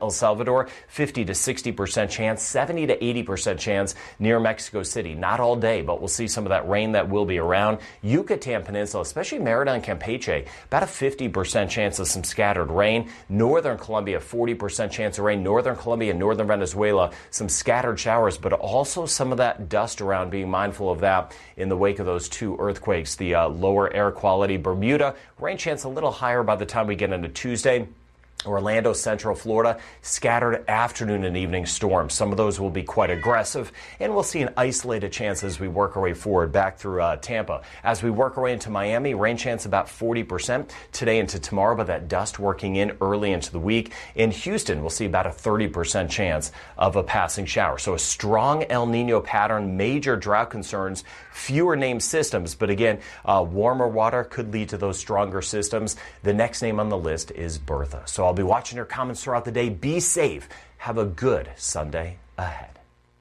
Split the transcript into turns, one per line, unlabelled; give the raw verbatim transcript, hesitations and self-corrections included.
El Salvador, fifty to sixty percent chance, seventy to eighty percent chance near Mexico City. Not all day, but we'll see some of that rain that will be around. Yucatan Peninsula, especially Merida and Campeche, about a fifty percent chance of some scattered rain. Northern Colombia, forty percent chance of rain. Northern Colombia and northern Venezuela, some scattered showers, but also some of that dust around, being mindful of that in the wake of those two earthquakes. The uh, lower air quality. Bermuda, rain chance a little higher by the time we get into Tuesday. Orlando, Central Florida, scattered afternoon and evening storms. Some of those will be quite aggressive, and we'll see an isolated chance as we work our way forward back through uh, Tampa. As we work our way into Miami, rain chance about forty percent today into tomorrow, but that dust working in early into the week. In Houston, we'll see about a thirty percent chance of a passing shower. So a strong El Nino pattern, major drought concerns, fewer named systems, but again, uh, warmer water could lead to those stronger systems. The next name on the list is Bertha. So I'll be watching your comments throughout the day. Be safe. Have a good Sunday ahead.